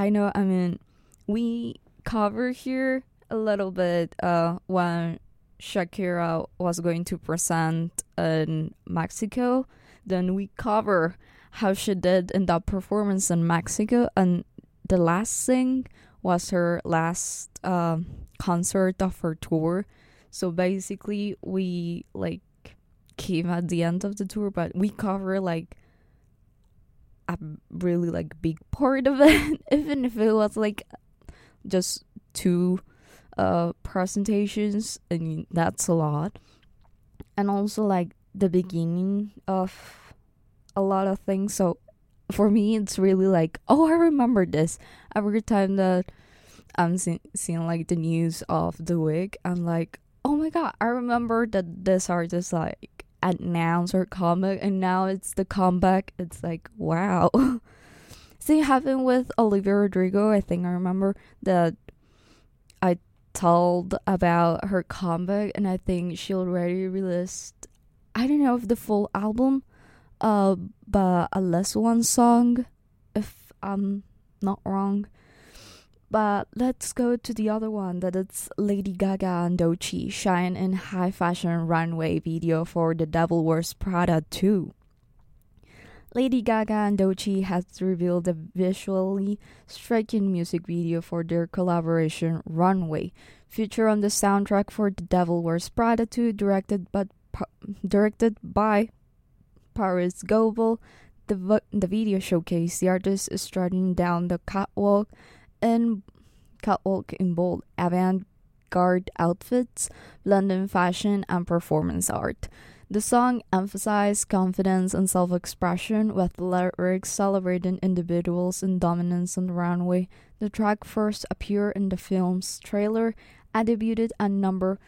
I know. I mean, we cover here a little bit when Shakira was going to present in Mexico. Then we cover how she did in that performance in Mexico, and the last thing was her last concert of her tour. So basically, we like came at the end of the tour, but we cover like a really like big part of it, even if it was like just two presentations, and that's a lot. And also like the beginning of a lot of things. So for me, it's really like, oh, I remember this. Every time that I'm seeing like the news of the week, I'm like, oh my god, I remember that this artist like announced her comeback, and now it's the comeback. It's like, wow. Same happened with Olivia Rodrigo. I think I remember that I told about her comeback, and I think she already released, I don't know if the full album, but at least one song, if I'm not wrong. But let's go to the other one, that it's Lady Gaga and Doechii shine in high fashion runway video for The Devil Wears Prada 2. Lady Gaga and Doechii has revealed a visually striking music video for their collaboration Runway, featured on the soundtrack for The Devil Wears Prada 2, directed by Paris Goebel. The video showcased the artist strutting down the catwalk in bold avant-garde outfits, blending fashion and performance art. The song emphasized confidence and self-expression, with lyrics celebrating individuals and dominance on the runway. The track first appeared in the film's trailer and debuted at number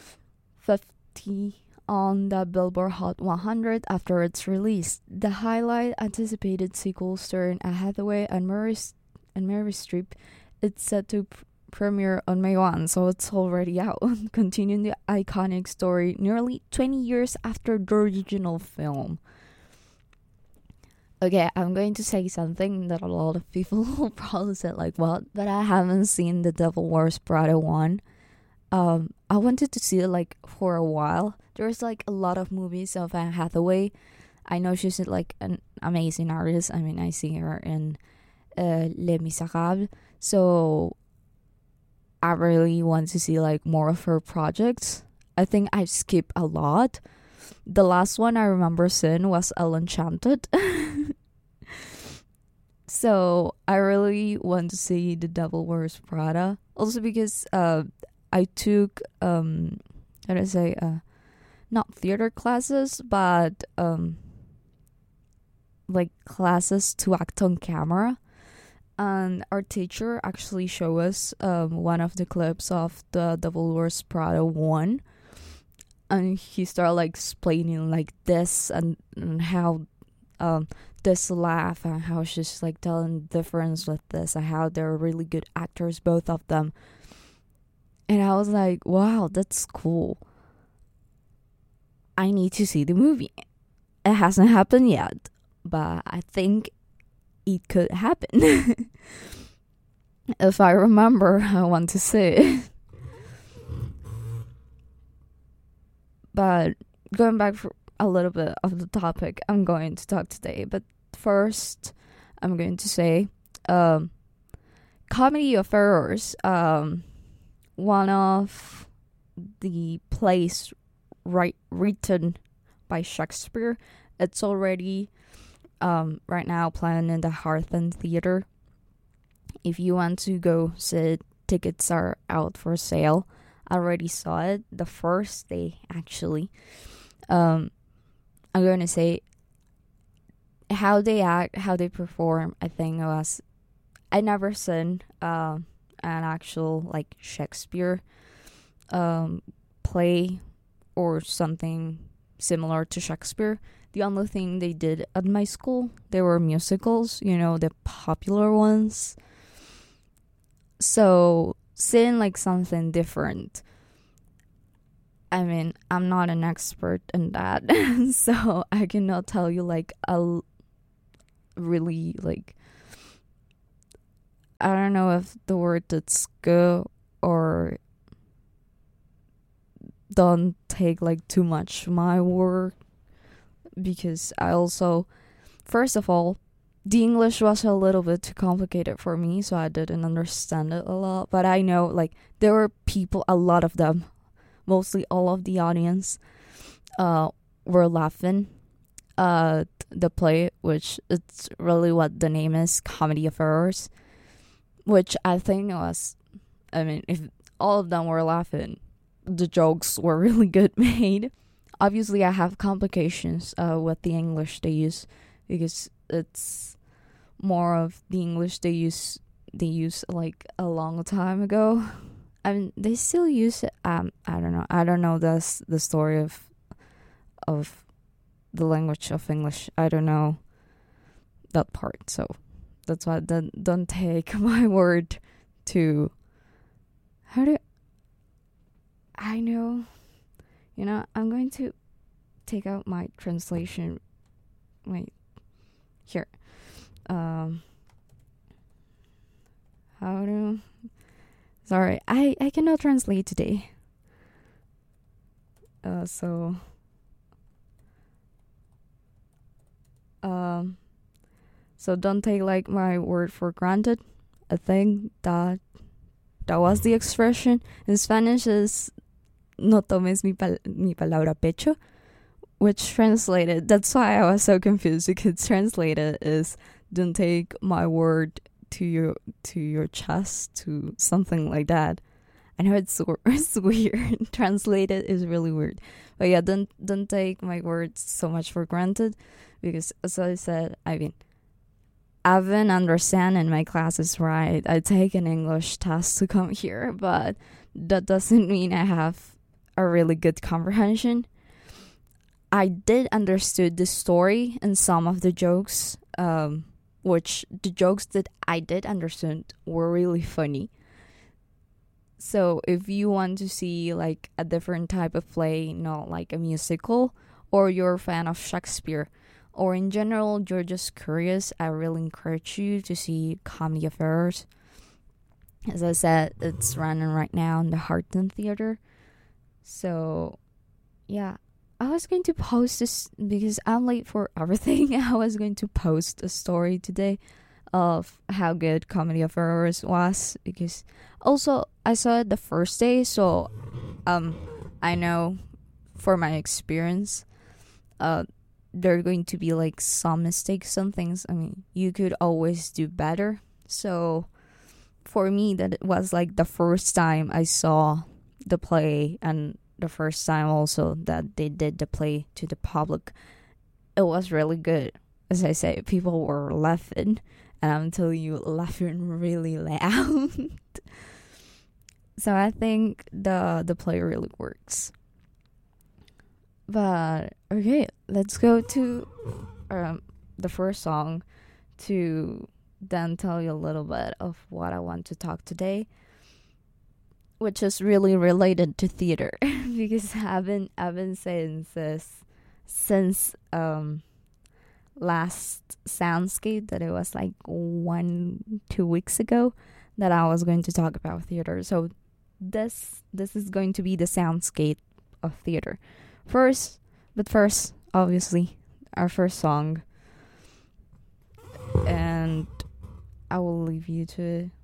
50 on the Billboard Hot 100 after its release. The highlight anticipated sequel starring Anne Hathaway and Mary Streep. It's set to premiere on May 1, so it's already out, continuing the iconic story nearly 20 years after the original film. Okay, I'm going to say something that a lot of people will probably say, like, what? But I haven't seen The Devil Wears Prada 1. I wanted to see it, like, for a while. There's, like, a lot of movies of Anne Hathaway. I know she's, like, an amazing artist. I mean, I see her in Les Miserables. So I really want to see like more of her projects. I think I skip a lot. The last one I remember seeing was El Enchanted. So I really want to see The Devil Wears Prada. Also because I took how do I say not theater classes, but like classes to act on camera. And our teacher actually showed us one of the clips of The Devil Wears Prada 1. And he started like explaining like this and how this laugh and how she's like telling the difference with this and how they're really good actors, both of them. And I was like, wow, that's cool. I need to see the movie. It hasn't happened yet, but I think it could happen. If I remember, I want to see it. But going back for a little bit of the topic I'm going to talk today, but first I'm going to say Comedy of Errors, one of the plays written by Shakespeare. It's already right now playing in the Heartland Theater. If you want to go see it, tickets are out for sale. I already saw it the first day, actually. I'm going to say how they act, how they perform. I think I never seen an actual like Shakespeare play or something similar to Shakespeare. The only thing they did at my school, they were musicals, you know, the popular ones. So seeing like something different, I mean, I'm not an expert in that, so I cannot tell you like a really like I don't know if the word that's good or don't take like too much my word, because I also, first of all, the English was a little bit too complicated for me, so I didn't understand it a lot. But I know like there were people, a lot of them, mostly all of the audience, were laughing. The play, which it's really what the name is, Comedy of Errors, which I think was, I mean, if all of them were laughing, the jokes were really good made. Obviously, I have complications with the English they use, because it's more of the English they use like a long time ago. I mean, they still use it. I don't know the story of the language of English. I don't know that part, so that's why don't take my word to, how do I know, I'm going to take out my translation. Wait, here. How do, sorry, I cannot translate today. So don't take like my word for granted. I think that was the expression. In Spanish is no tomes mi palabra pecho, which translated, that's why I was so confused, because translated is don't take my word to your chest, to something like that. I know it's weird. Translated is really weird, but yeah, don't take my words so much for granted, because as I said, I mean, I've been understanding my classes right. I take an English test to come here, but that doesn't mean I have a really good comprehension. I did understood the story and some of the jokes, which the jokes that I did understand were really funny. So if you want to see like a different type of play, not like a musical, or you're a fan of Shakespeare, or in general you're just curious, I really encourage you to see Comedy of Errors. As I said, it's running right now in the Harton Theater. So yeah, I was going to post this because I'm late for everything. I was going to post a story today of how good Comedy of Errors was, because also I saw it the first day, so I know for my experience there are going to be like some mistakes, some things, I mean, you could always do better. So for me, that it was like the first time I saw the play, and the first time also that they did the play to the public, it was really good. As I say, people were laughing, and I'm telling you, laughing really loud. So I think the play really works. But okay, let's go to the first song to then tell you a little bit of what I want to talk today, which is really related to theater because I've been saying this since last Soundscape, that it was like 1-2 weeks ago that I was going to talk about theater. So this is going to be the Soundscape of theater. First, obviously, our first song, and I will leave you to